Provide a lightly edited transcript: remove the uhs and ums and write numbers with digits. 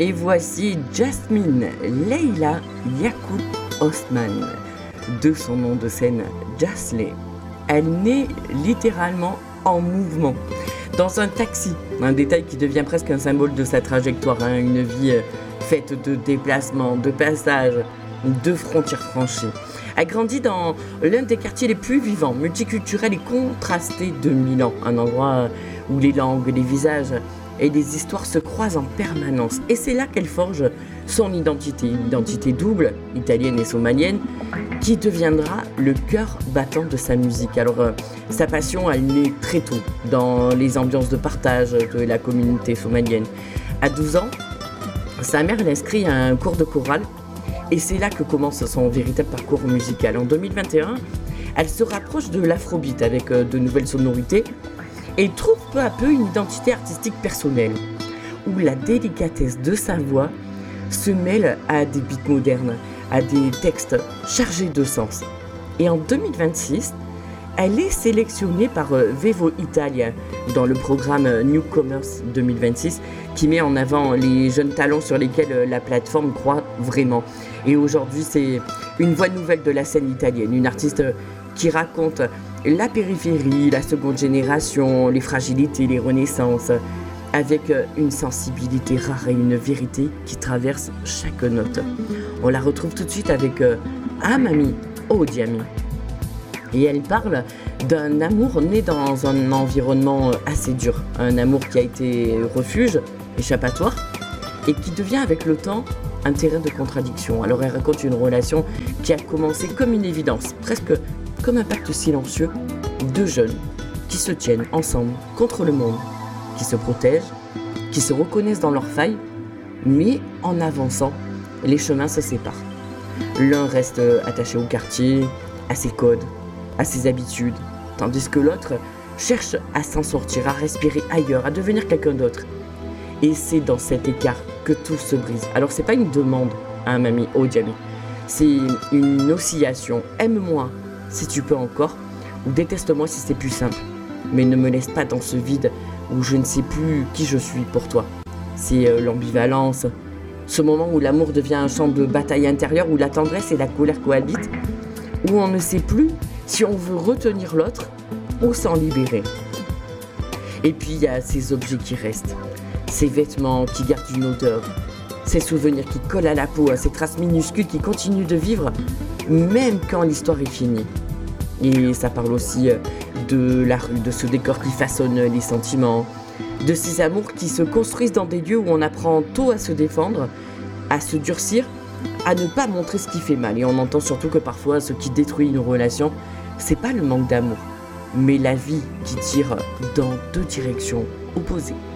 Et voici Jasmine Leila Yacoub Osman, de son nom de scène Jasley. Elle naît littéralement en mouvement, dans un taxi, un détail qui devient presque un symbole de sa trajectoire, une vie faite de déplacements, de passages, de frontières franchies. Elle grandit dans l'un des quartiers les plus vivants, multiculturels et contrastés de Milan, un endroit où les langues, les visages et les histoires se croisent en permanence. Et c'est là qu'elle forge son identité, une identité double, italienne et somalienne, qui deviendra le cœur battant de sa musique. Alors, sa passion, elle naît très tôt, dans les ambiances de partage de la communauté somalienne. À 12 ans, sa mère l'inscrit à un cours de chorale, et c'est là que commence son véritable parcours musical. En 2021, elle se rapproche de l'afrobeat avec de nouvelles sonorités, et trouve peu à peu une identité artistique personnelle, où la délicatesse de sa voix se mêle à des beats modernes, à des textes chargés de sens. Et en 2026, elle est sélectionnée par Vevo Italia dans le programme Newcomers 2026 qui met en avant les jeunes talents sur lesquels la plateforme croit vraiment. Et aujourd'hui, c'est une voix nouvelle de la scène italienne, une artiste qui raconte la périphérie, la seconde génération, les fragilités, les renaissances, avec une sensibilité rare et une vérité qui traverse chaque note. On la retrouve tout de suite avec Amami Odiami. Et elle parle d'un amour né dans un environnement assez dur, un amour qui a été refuge, échappatoire, et qui devient avec le temps un terrain de contradiction. Alors elle raconte une relation qui a commencé comme une évidence, presque comme un pacte silencieux, deux jeunes qui se tiennent ensemble contre le monde, qui se protègent, qui se reconnaissent dans leurs failles, mais en avançant, les chemins se séparent. L'un reste attaché au quartier, à ses codes, à ses habitudes, tandis que l'autre cherche à s'en sortir, à respirer ailleurs, à devenir quelqu'un d'autre. Et c'est dans cet écart que tout se brise. Alors c'est pas une demande à un Amami Odiami, c'est une oscillation. Aime-moi si tu peux encore, ou déteste-moi si c'est plus simple. Mais ne me laisse pas dans ce vide où je ne sais plus qui je suis pour toi. C'est l'ambivalence, ce moment où l'amour devient un champ de bataille intérieure, où la tendresse et la colère cohabitent, où on ne sait plus si on veut retenir l'autre ou s'en libérer. Et puis il y a ces objets qui restent, ces vêtements qui gardent une odeur, ces souvenirs qui collent à la peau, ces traces minuscules qui continuent de vivre même quand l'histoire est finie. Et ça parle aussi de la rue, de ce décor qui façonne les sentiments, de ces amours qui se construisent dans des lieux où on apprend tôt à se défendre, à se durcir, à ne pas montrer ce qui fait mal. Et on entend surtout que parfois ce qui détruit une relation, c'est pas le manque d'amour, mais la vie qui tire dans deux directions opposées.